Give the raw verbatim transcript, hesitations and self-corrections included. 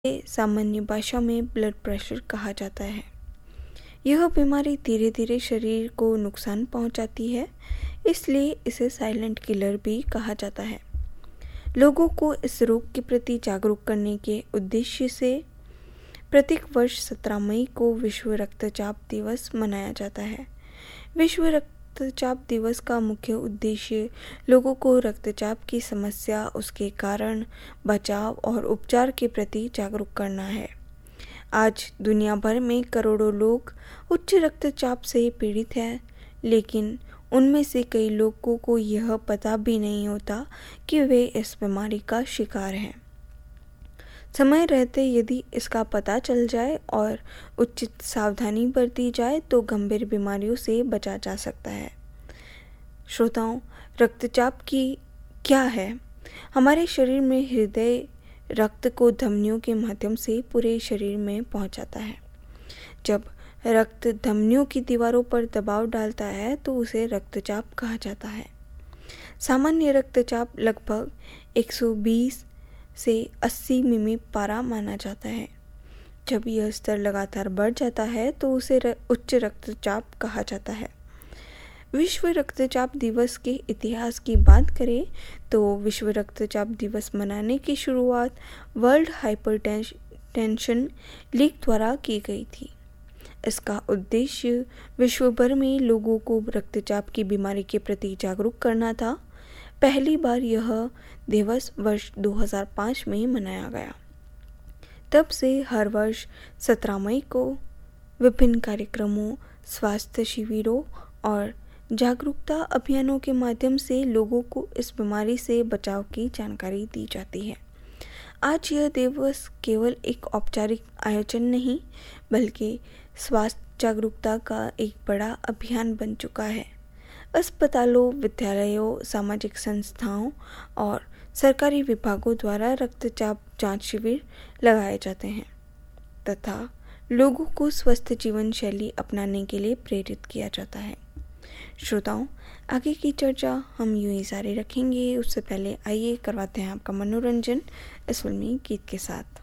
इसे सामान्य भाषा में ब्लड प्रेशर कहा जाता है। यह बीमारी धीरे धीरे शरीर को नुकसान पहुंचाती है, इसलिए इसे साइलेंट किलर भी कहा जाता है। लोगों को इस रोग के प्रति जागरूक करने के उद्देश्य से प्रत्येक वर्ष सत्रह मई को विश्व रक्तचाप दिवस मनाया जाता है। विश्व रक्तचाप दिवस का मुख्य उद्देश्य लोगों को रक्तचाप की समस्या, उसके कारण, बचाव और उपचार के प्रति जागरूक करना है। आज दुनिया भर में करोड़ों लोग उच्च रक्तचाप से पीड़ित हैं, लेकिन उनमें से कई लोगों को यह पता भी नहीं होता कि वे इस बीमारी का शिकार हैं। समय रहते यदि इसका पता चल जाए और उचित सावधानी बरती जाए तो गंभीर बीमारियों से बचा जा सकता है। श्रोताओं, रक्तचाप की क्या है? हमारे शरीर में हृदय रक्त को धमनियों के माध्यम से पूरे शरीर में पहुंचाता है। जब रक्त धमनियों की दीवारों पर दबाव डालता है तो उसे रक्तचाप कहा जाता है। सामान्य रक्तचाप लगभग एक सौ बीस से अस्सी मिमी पारा माना जाता है। जब यह स्तर लगातार बढ़ जाता है तो उसे उच्च रक्तचाप कहा जाता है। विश्व रक्तचाप दिवस के इतिहास की बात करें तो विश्व रक्तचाप दिवस मनाने की शुरुआत वर्ल्ड हाइपरटेंशन लीग द्वारा की गई थी। इसका उद्देश्य विश्व भर में लोगों को रक्तचाप की बीमारी के प्रति जागरूक करना था। पहली बार यह दिवस वर्ष दो हज़ार पाँच में मनाया गया। तब से हर वर्ष सत्रह मई को विभिन्न कार्यक्रमों, स्वास्थ्य शिविरों और जागरूकता अभियानों के माध्यम से लोगों को इस बीमारी से बचाव की जानकारी दी जाती है। आज यह दिवस केवल एक औपचारिक आयोजन नहीं, बल्कि स्वास्थ्य जागरूकता का एक बड़ा अभियान बन चुका है। अस्पतालों, विद्यालयों, सामाजिक संस्थाओं और सरकारी विभागों द्वारा रक्तचाप जांच शिविर लगाए जाते हैं तथा लोगों को स्वस्थ जीवन शैली अपनाने के लिए प्रेरित किया जाता है। श्रोताओं, आगे की चर्चा हम यूं ही जारी रखेंगे। उससे पहले आइए करवाते हैं आपका मनोरंजन इस फिल्मी गीत के साथ।